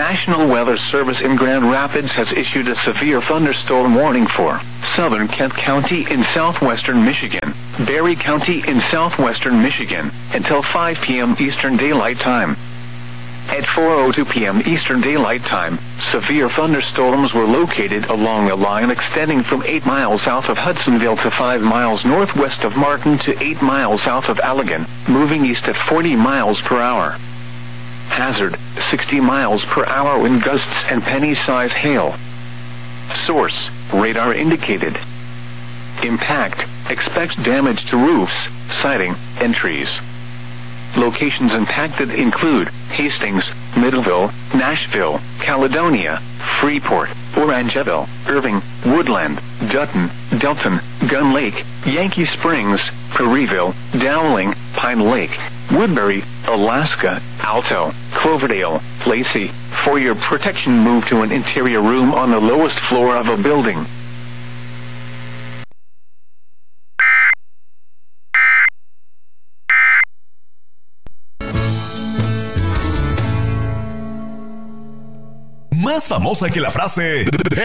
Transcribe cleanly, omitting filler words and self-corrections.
National Weather Service in Grand Rapids has issued a severe thunderstorm warning for southern Kent County in southwestern Michigan, Berry County in southwestern Michigan, until 5 p.m. Eastern Daylight Time. At 4:02 p.m. Eastern Daylight Time, severe thunderstorms were located along a line extending from 8 miles south of Hudsonville to 5 miles northwest of Martin to 8 miles south of Allegan, moving east at 40 miles per hour. Hazard, 60 miles per hour wind gusts and penny-size hail. Source, radar indicated. Impact, expects damage to roofs, siding, and trees. Locations impacted include Hastings, Middleville, Nashville, Caledonia, Freeport, Orangeville, Irving, Woodland, Dutton, Delton, Gun Lake, Yankee Springs, Prairieville, Dowling, Pine Lake, Woodbury, Alaska, Alto, Cloverdale, Lacey. For your protection, move to an interior room on the lowest floor of a building. Más famosa que la frase